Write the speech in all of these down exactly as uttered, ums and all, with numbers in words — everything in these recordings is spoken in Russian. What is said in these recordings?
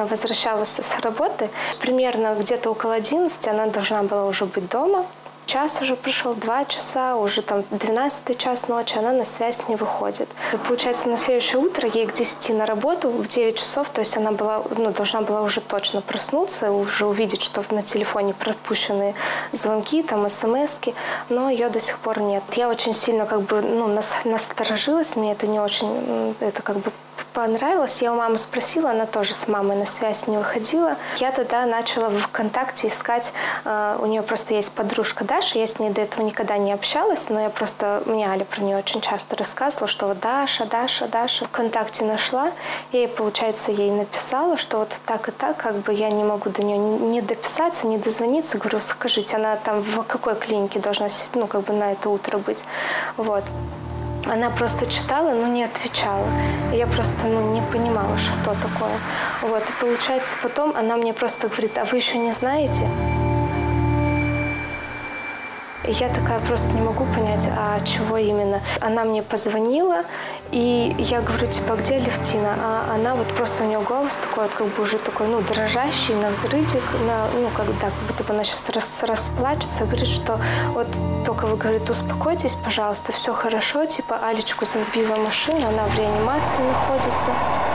она возвращалась с работы. Примерно где-то около одиннадцати она должна была уже быть дома. Час уже прошел, два часа, уже там двенадцатый час ночи, она на связь не выходит. Получается, на следующее утро ей к десяти на работу, в девять часов, то есть она была, ну, должна была уже точно проснуться, уже увидеть, что на телефоне пропущены звонки, там, смски, но ее до сих пор нет. Я очень сильно как бы, ну, насторожилась, мне это не очень, это как бы понравилось. Я у мамы спросила, она тоже с мамой на связь не выходила. Я тогда начала в ВКонтакте искать, э, у нее просто есть подружка Даша, я с ней до этого никогда не общалась, но я просто, мне Аля про нее очень часто рассказывала, что вот Даша, Даша, Даша. ВКонтакте нашла, я ей, получается, ей написала, что вот так и так, как бы я не могу до нее не дописаться, не дозвониться. Говорю, скажите, она там в какой клинике должна, ну, как бы на это утро быть? Вот. Она просто читала, но не отвечала. И я просто, ну, не понимала, что такое. Вот. И получается, потом она мне просто говорит, а вы еще не знаете? И я такая просто не могу понять, а чего именно. Она мне позвонила, и я говорю, типа, где Алевтина? А она вот просто, у нее голос такой, вот, как бы уже такой, ну, дрожащий, на взрыдик, на, ну, как, да, как будто бы она сейчас рас, расплачется, говорит, что вот только вы, говорит, успокойтесь, пожалуйста, все хорошо, типа, Алечку забила машина, она в реанимации находится.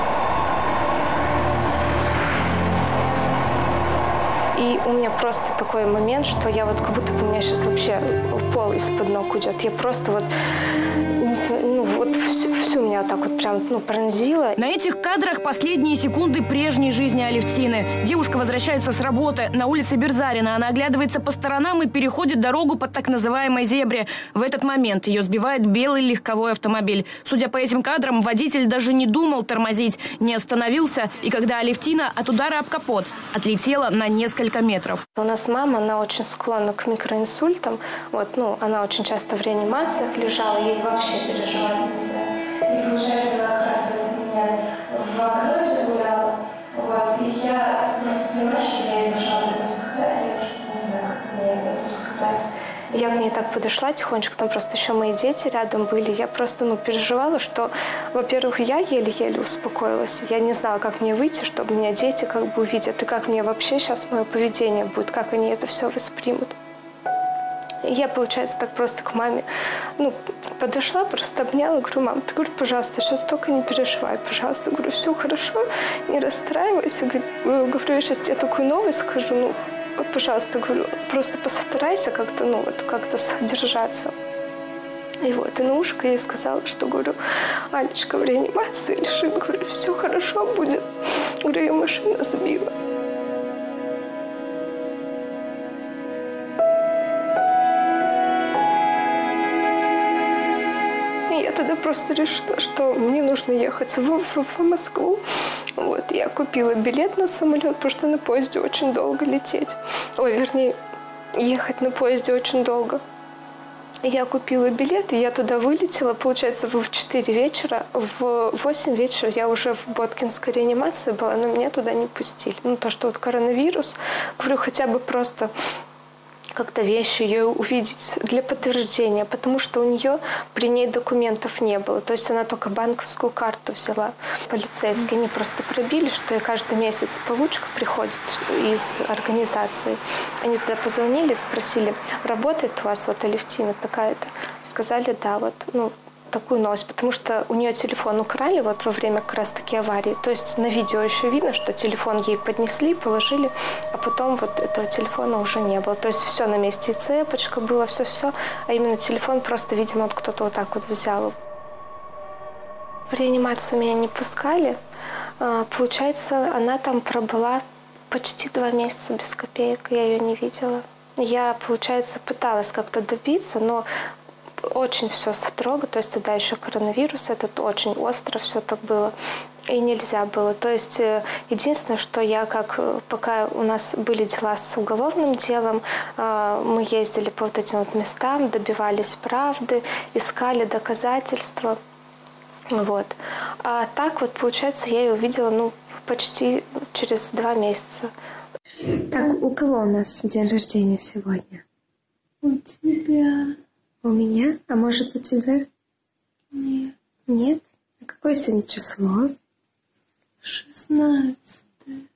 И у меня просто такой момент, что я вот как будто бы у меня сейчас вообще пол из-под ног уйдет. Я просто вот, ну, вот всю, всю меня вот так вот прям, ну, пронзила. На этих кадрах последние секунды прежней жизни Алевтины. Девушка возвращается с работы. На улице Берзарина она оглядывается по сторонам и переходит дорогу по так называемой зебре. В этот момент ее сбивает белый легковой автомобиль. Судя по этим кадрам, водитель даже не думал тормозить, не остановился. И когда Алевтина от удара об капот отлетела на несколько метров. У нас мама, она очень склонна к микроинсультам. Вот, ну, она очень часто в реанимациях лежала, ей вообще переживать нельзя. И получается, она как раз у меня в огороде гуляла. Вот, и я просто понимаю, что я ей должна об этом сказать, я просто не знаю, как мне об этом сказать. Я к ней так подошла тихонечко, там просто еще мои дети рядом были. Я просто, ну, переживала, что, во-первых, я еле-еле успокоилась. Я не знала, как мне выйти, чтобы меня дети как бы увидят. И как мне вообще сейчас мое поведение будет, как они это все воспримут. И я, получается, так просто к маме, ну, подошла, просто обняла, говорю, мам, ты, говорю, пожалуйста, сейчас только не переживай, пожалуйста, говорю, все хорошо, не расстраивайся. Говорю, я сейчас тебе такую новость скажу, ну, пожалуйста, говорю, просто постарайся как-то, ну, вот, как-то содержаться. И вот, и на ушко ей сказала, что, говорю, Алечка в реанимации лежит, говорю, все хорошо будет. Говорю, ее машина сбила. И я тогда просто решила, что мне нужно ехать в, в, в Москву. Вот, я купила билет на самолет, потому что на поезде очень долго лететь. Ой, вернее, ехать на поезде очень долго. Я купила билет, и я туда вылетела, получается, в четыре вечера. В восемь вечера я уже в Боткинской реанимации была, но меня туда не пустили. Ну, то, что вот коронавирус, говорю, хотя бы просто как-то вещи ее увидеть для подтверждения, потому что у нее при ней документов не было. То есть она только банковскую карту взяла. Полицейские, они просто пробили, что ей каждый месяц получка приходит из организации. Они туда позвонили, спросили, работает у вас вот Алевтина такая-то? Сказали, да, вот, ну, такую новость, потому что у нее телефон украли вот во время как раз таки аварии. То есть на видео еще видно, что телефон ей поднесли, положили, а потом вот этого телефона уже не было. То есть все на месте, и цепочка была, все-все, а именно телефон просто, видимо, вот кто-то вот так вот взял. В реанимацию меня не пускали. Получается, она там пробыла почти два месяца без копеек, я ее не видела. Я, получается, пыталась как-то добиться, но очень все строго, то есть тогда еще коронавирус, этот очень остро все так было, и нельзя было. То есть единственное, что я, как пока у нас были дела с уголовным делом, мы ездили по вот этим вот местам, добивались правды, искали доказательства. Вот. А так вот, получается, я ее увидела, ну, почти через два месяца. Так, у кого у нас день рождения сегодня? У тебя. У меня? А может, у тебя? Нет. Нет? А какое сегодня число? Шестнадцатое.